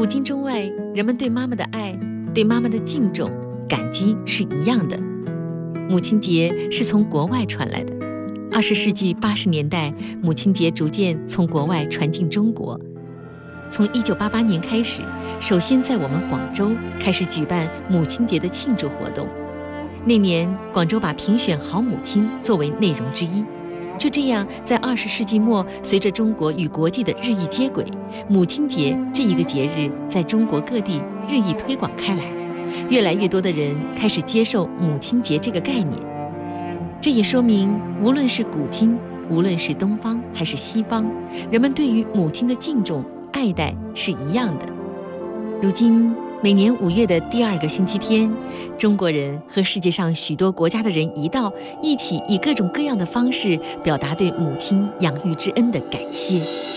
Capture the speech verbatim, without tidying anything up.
今中外，人们对妈妈的爱、对妈妈的敬重、感激是一样的。母亲节是从国外传来的。二十世纪八十年代，母亲节逐渐从国外传进中国。从一九八八年开始，首先在我们广州开始举办母亲节的庆祝活动。那年，广州把评选好母亲作为内容之一。就这样，在二十世纪末，随着中国与国际的日益接轨，母亲节这一个节日在中国各地日益推广开来，越来越多的人开始接受母亲节这个概念。这也说明，无论是古今，无论是东方还是西方，人们对于母亲的敬重、爱戴是一样的。如今，每年五月的第二个星期天，中国人和世界上许多国家的人一道，一起以各种各样的方式表达对母亲养育之恩的感谢。